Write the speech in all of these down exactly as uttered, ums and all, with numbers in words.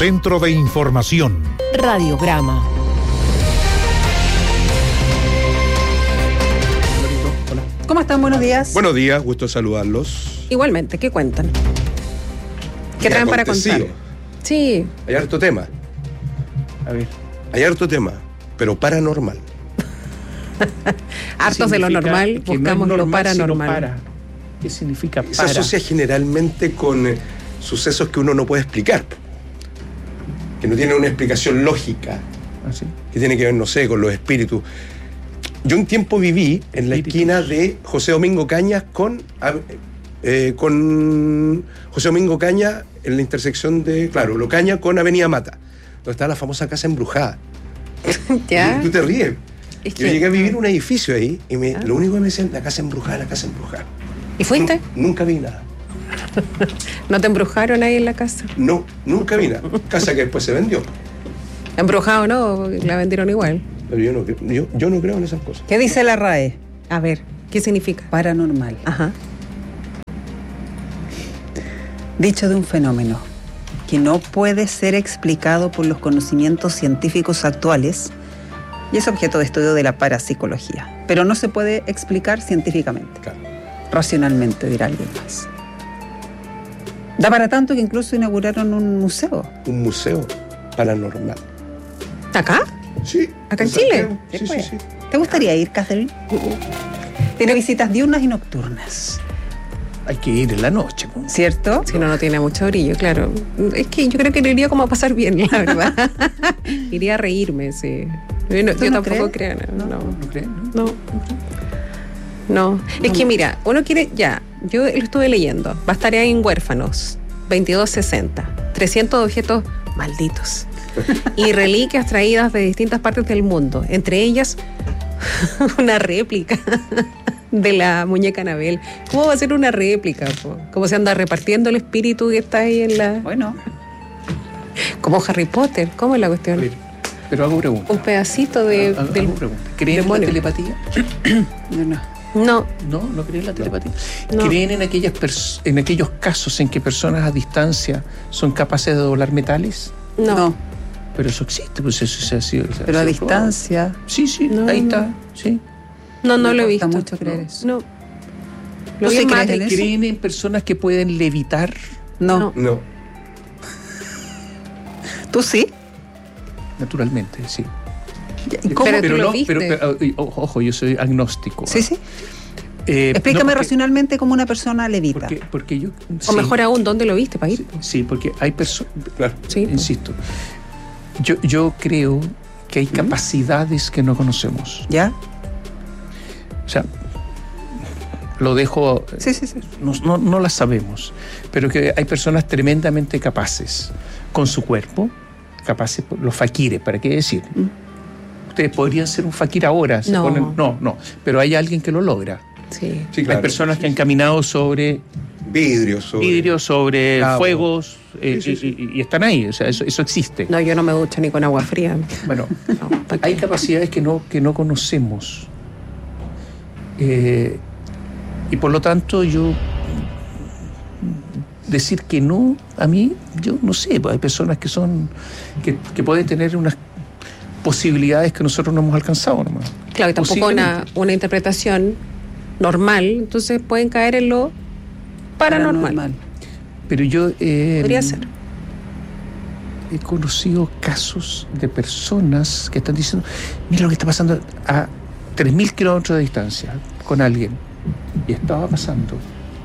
Centro de Información. Radiograma. Hola. ¿Cómo están? Buenos días. Buenos días, gusto saludarlos. Igualmente, ¿qué cuentan? ¿Qué traen para contar? Sí. Hay harto tema. A ver. Hay harto tema, pero paranormal. Hartos de lo normal, buscamos no es normal, lo paranormal. Para. ¿Qué significa para? Se asocia generalmente con eh, sucesos que uno no puede explicar, que no tienen una explicación lógica, ¿Ah, sí? que tiene que ver, no sé, con los espíritus. Yo un tiempo viví en la Espíritus. esquina de José Domingo Cañas con, eh, con José Domingo Cañas en la intersección de, claro, Locaña con Avenida Mata, donde está la famosa casa embrujada. ¿Ya? Y tú te ríes. Es Yo que- llegué a vivir en un edificio ahí y me, Ah. lo único que me decían, la casa embrujada, la casa embrujada. ¿Y fuiste? Nu- nunca vi nada. ¿No te embrujaron ahí en la casa? No, nunca vi nada. Casa que después se vendió. ¿Embrujado no? La vendieron igual. Pero yo no, cre- yo, yo no creo en esas cosas. ¿Qué dice la R A E? A ver, ¿qué significa? Paranormal. Ajá. Dicho de un fenómeno que no puede ser explicado por los conocimientos científicos actuales y es objeto de estudio de la parapsicología, pero no se puede explicar científicamente, Claro. racionalmente, dirá alguien más. Da para tanto que incluso inauguraron un museo. Un museo paranormal. ¿Acá? Sí. ¿Acá en Chile? Sí, sí, sí. ¿Te gustaría ir, Catherine? Tiene visitas diurnas y nocturnas, Hay que ir en la noche. ¿no? ¿cierto? Si no, no tiene mucho brillo, claro. Es que yo creo que no iría como a pasar bien, la verdad. Iría a reírme, sí. Yo, no- ¿Tú yo no tampoco crees? creo, no. No, ¿No creen? no? no. No. Es que mira, uno quiere, ya, yo lo estuve leyendo. Va a estar ahí en Huérfanos, veintidós sesenta. trescientos objetos malditos. Y reliquias traídas de distintas partes del mundo. Entre ellas, una réplica de la muñeca Anabel. ¿Cómo va a ser una réplica? Po? ¿Cómo se anda repartiendo el espíritu que está ahí en la... Bueno, Como Harry Potter? ¿Cómo es la A cuestión? ver, pero hago pregunta. Un pedacito de... Hago- del- hago pregunta. ¿Creen en la demonio. telepatía? no, no. No, No, no creen en la telepatía. No. ¿Creen en, aquellas pers- en aquellos casos en que personas a distancia son capaces de doblar metales? no. No. Pero eso existe, pues eso se ha sido. se ha Pero a sido probado. distancia. Sí, sí, No, ahí no. está. Sí. No, no Me lo he cuesta visto. mucho creer eso. No. ¿Tú Lo vi sí en crees Matrix. en eso? ¿Creen en personas que pueden levitar? No. No. No. ¿Tú sí? Naturalmente, sí. ¿Y cómo? Pero tú lo no, viste. pero, pero, eh, ojo, ojo, yo soy agnóstico. Sí, sí. Eh, Explícame no, porque- racionalmente cómo una persona levita. Porque, porque yo. O sí, mejor aún, ¿dónde lo viste para ir? Sí, sí, porque hay personas. Claro. Sí. Insisto. Yo, yo creo que hay capacidades que no conocemos. ¿Ya? O sea, lo dejo. Sí, sí, sí. No, no, no las sabemos, pero que hay personas tremendamente capaces con su cuerpo, capaces, los faquires, ¿para qué decir? Mm. Ustedes podrían ser un faquir ahora, se No. ponen- no, no, pero hay alguien que lo logra. Sí. Sí, claro. Hay personas que han caminado sobre Vidrios. sobre- vidrios, sobre Cabo. fuegos, eh, Sí, sí, y, y- y están ahí, o sea, eso, eso existe. No, yo no me ducho ni con agua fría. Bueno, No, ¿para qué? hay capacidades que no, que no conocemos. Eh, y por lo tanto yo decir que no, a mí, yo no sé, pues hay personas que son, que, que pueden tener unas posibilidades que nosotros no hemos alcanzado nomás. Claro, y tampoco una, Posiblemente. una interpretación normal, entonces pueden caer en lo paranormal. Pero yo eh, Podría ser. he conocido casos de personas que están diciendo, mira lo que está pasando a tres mil kilómetros de distancia con alguien. Y estaba pasando.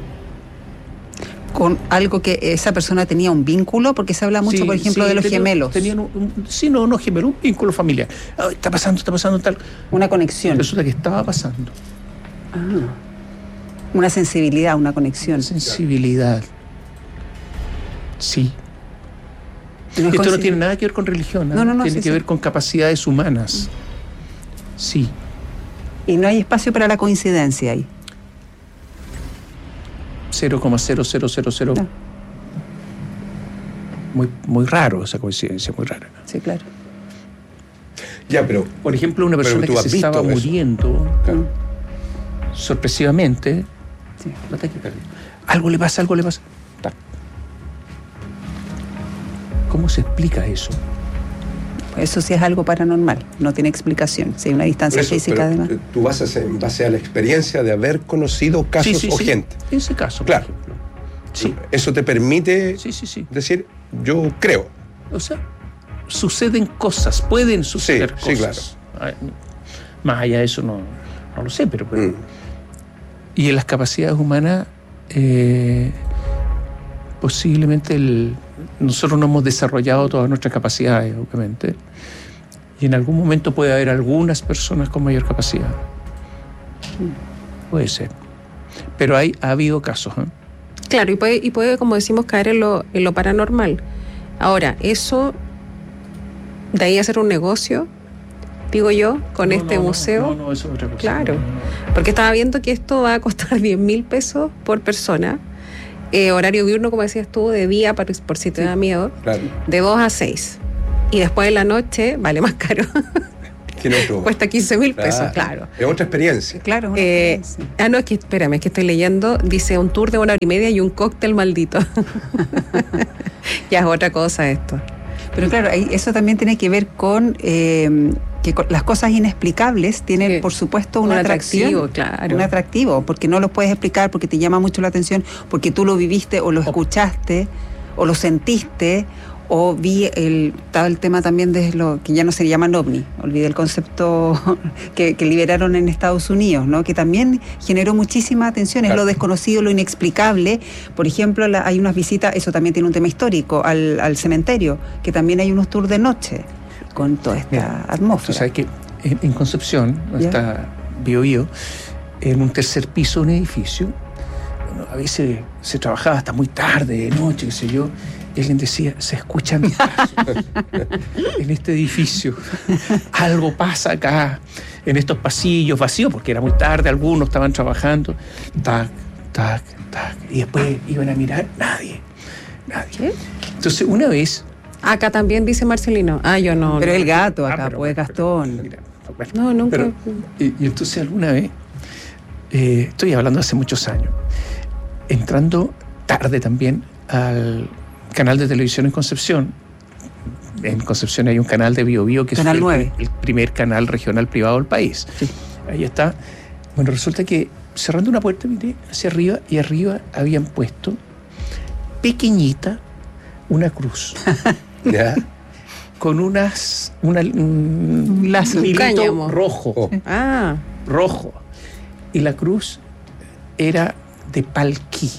Con algo que esa persona tenía un vínculo, porque se habla mucho, Sí, por ejemplo, sí, de los tenían- gemelos. Tenían un, un- sí, no, no gemelos, un vínculo familiar. Ah, está pasando, está pasando tal. Una conexión. Resulta que estaba pasando. Ah. Una sensibilidad, una conexión. Sensibilidad. Sí. No es Esto no coincid- tiene nada que ver con religión, ¿eh? No, no, no, tiene sí, que sí. ver con capacidades humanas. Sí. Y no hay espacio para la coincidencia ahí. cero coma cero cero cero cero. No. Muy, muy raro esa coincidencia, muy rara. Sí, claro. Ya, pero. Por ejemplo, una Pero persona tú que has se visto estaba eso. muriendo Claro. sorpresivamente. Sí. No te quedes. Algo le pasa, algo le pasa. Tac. ¿cómo se explica eso? Eso sí es algo paranormal, no tiene explicación. Si hay una distancia Eso, física, pero además. tú vas a hacer en base a la experiencia de haber conocido casos Sí, sí, o sí. gente. En ese caso, Claro. por ejemplo. Sí, Eso te permite sí, sí, sí. decir, yo creo. O sea, suceden cosas, pueden suceder Sí, sí, cosas. Ay, más allá de eso no, no lo sé, pero... pero- Mm. Y en las capacidades humanas, eh, posiblemente el, nosotros no hemos desarrollado todas nuestras capacidades, obviamente. Y en algún momento puede haber algunas personas con mayor capacidad. Puede ser. Pero hay, ha habido casos, ¿eh? Claro, y puede, y puede, como decimos, caer en lo, en lo paranormal. Ahora, eso, de ahí hacer un negocio, digo yo, con No, este no, no, museo. No, no, eso es otra cosa. Claro. No, no, no. Porque estaba viendo que esto va a costar diez mil pesos por persona. Eh, horario diurno, como decías tú, de día, por, por si te da miedo, Claro. de dos a seis. Y después de la noche, vale más caro. Tiene otro. Cuesta quince mil pesos, claro. Es otra experiencia. Claro, es una Eh, experiencia. ah, no, es que espérame, es que estoy leyendo. Dice un tour de una hora y media y un cóctel maldito. Ya es otra cosa esto. Pero claro, ahí eso también tiene que ver con eh, que con las cosas inexplicables tienen, Sí. por supuesto, una Un atracción. atractivo, claro. Un atractivo, porque no lo puedes explicar, porque te llama mucho la atención, porque tú lo viviste o lo escuchaste o lo sentiste, o vi el, estaba el tema también de lo que ya no se llaman ovni, olvidé el concepto que, que liberaron en Estados Unidos, ¿no? Que también generó muchísima atención, es Claro. lo desconocido, lo inexplicable. Por ejemplo, la, hay unas visitas, eso también tiene un tema histórico, al, al cementerio, que también hay unos tours de noche con toda esta Mira, Tú atmósfera. sabes que en, en Concepción, donde Ya. está Bio Bio, en un tercer piso de un edificio, bueno, a veces se trabajaba hasta muy tarde, de noche, qué sé yo, y alguien decía, se escuchan pasos en este edificio, algo pasa acá, en estos pasillos vacíos, porque era muy tarde, algunos estaban trabajando, tac, tac, tac, y después iban a mirar, nadie, nadie. ¿Qué? Entonces, una vez... Acá también dice Marcelino. Ah, yo no. Pero no. el gato Ah, acá, pero- pues pero- Gastón. mira, bueno, No, nunca. pero- y, y entonces alguna vez, eh, estoy hablando hace muchos años, entrando tarde también al canal de televisión en Concepción. En Concepción hay un canal de Bio Bio que Canal es el, nueve. el primer canal regional privado del país. Sí. Ahí está. Bueno, resulta que cerrando una puerta miré hacia arriba y arriba habían puesto pequeñita una cruz ¿Ya? con unas una, un, Un lazo, un hilito cáñamo. rojo. Oh. Ah, rojo. Y la cruz era de palquí.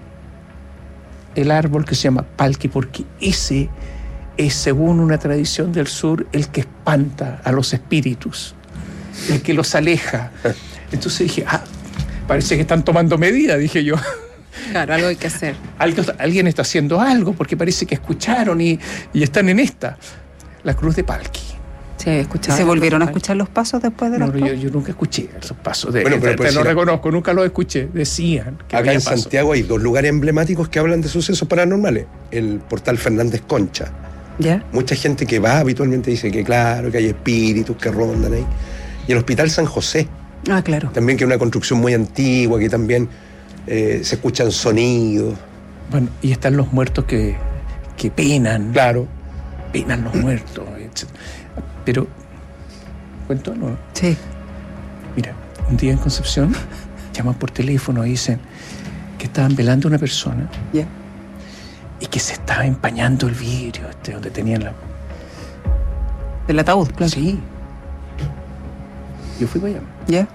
El árbol que se llama palquí, porque ese es, según una tradición del sur, el que espanta a los espíritus, el que los aleja. Entonces dije, ah, parece que están tomando medidas, dije yo. claro, algo hay que hacer. Algo- alguien está haciendo algo, porque parece que escucharon y, y están en esta. La cruz de palquí. Sí, he ¿Y escuchado. se volvieron a escuchar los pasos después de No, los yo, pasos? yo nunca escuché esos pasos. De, Bueno, pero te- pues te lo si la- reconozco, nunca los escuché. Decían que Acá había en pasos. Santiago hay dos lugares emblemáticos que hablan de sucesos paranormales. El portal Fernández Concha. ¿Ya? Mucha gente que va habitualmente dice que claro, que hay espíritus que rondan ahí. Y el Hospital San José, Ah, claro. también que es una construcción muy antigua, que también eh, se escuchan sonidos. Bueno, y están los muertos que, que penan. Claro. Penan los muertos, etcétera. Pero, ¿cuento algo? no? Sí. Mira, un día en Concepción llaman por teléfono y dicen que estaban velando a una persona Ya. y que se estaba empañando el vidrio, este, donde tenían la... Del ataúd, claro. Sí. Yo fui para allá. ¿Ya?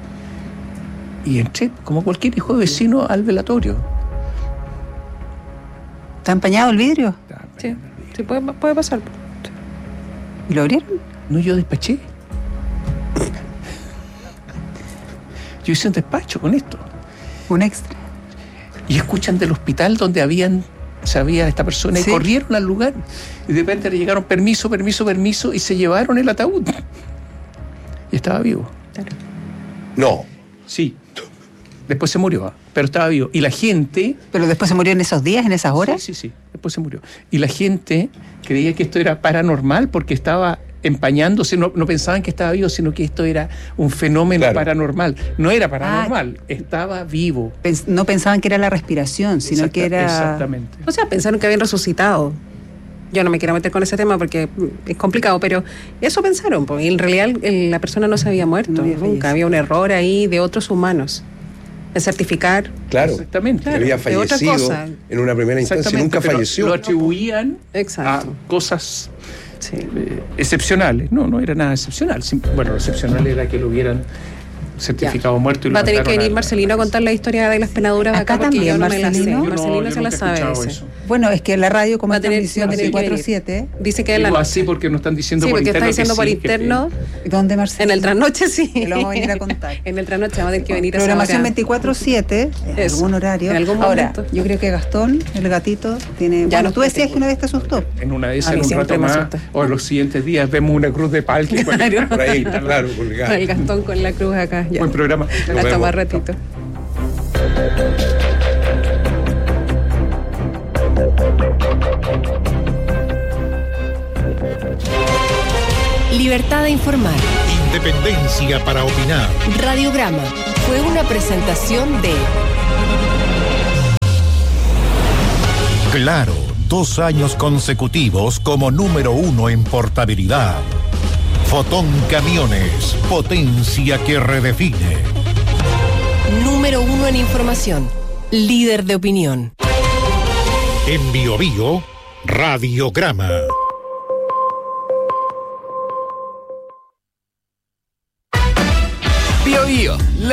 Y entré, como cualquier hijo de vecino, al velatorio. ¿Está empañado el vidrio? Estaba Sí, empañando el vidrio. sí puede, puede pasar. ¿Y lo abrieron? No, yo despaché. Yo hice un despacho con esto. Un extra. Y escuchan del hospital donde habían, sabía esta persona, Sí. y corrieron al lugar. Y de repente le llegaron permiso, permiso, permiso, y se llevaron el ataúd. Y estaba vivo. No. Sí. Después se murió, pero estaba vivo. Y la gente... ¿Pero después se murió en esos días, en esas horas? Sí, sí, sí. Después se murió. Y la gente creía que esto era paranormal porque estaba empañándose, no, no pensaban que estaba vivo, sino que esto era un fenómeno Claro. paranormal. No era paranormal, estaba vivo. Pens- no pensaban que era la respiración, sino Exacta- que era... Exactamente. O sea, pensaron que habían resucitado. Yo no me quiero meter con ese tema porque es complicado, pero eso pensaron, pues, y en realidad el- la persona no se había muerto, No había nunca, fallecido. había un error ahí de otros humanos. En certificar, Claro, Exactamente. que había Claro, de otra fallecido cosa. en una primera instancia y Exactamente, nunca pero falleció. Lo atribuían exacto. a cosas Sí. eh, excepcionales. No, no era nada excepcional. Sim- Bueno, lo excepcional era que lo hubieran certificado muerto y lo Va a tener que mandaron venir a- Marcelino a contar la historia de las penaduras de acá, Acá porque yo también, no me la sé. Marcelino. Yo no, Marcelino yo se la nunca he sabe. escuchado ese. eso. Bueno, es que la radio, como Va a es tener- transmisión va a tener que veinticuatro siete, Dice que es la Digo noche. así porque nos están diciendo Sí, por porque está interno diciendo que por sí, que- interno. ¿dónde, Marcelo? En el trasnoche, sí. Que lo vamos a venir a contar. En el trasnoche vamos a tener que venir a esa Programación hora. veinticuatro siete, en Eso, algún horario. en algún Ahora, momento. yo creo que Gastón, el gatito, tiene... Ya bueno, nos tú decías platicó. que una vez te asustó. En una de esas, A mí en un siempre rato me más, asusta. o en los siguientes días, vemos una cruz de palque. Claro. Por ahí, claro, colgado. El Gastón con la cruz acá. Ya. Buen programa. Nos Hasta vemos. más ratito. Libertad de informar. Independencia para opinar. Radiograma fue una presentación de Claro, dos años consecutivos como número uno en portabilidad. Fotón Camiones, potencia que redefine. número uno en información, líder de opinión. En Bio Bio, Radiograma. Bio Bio,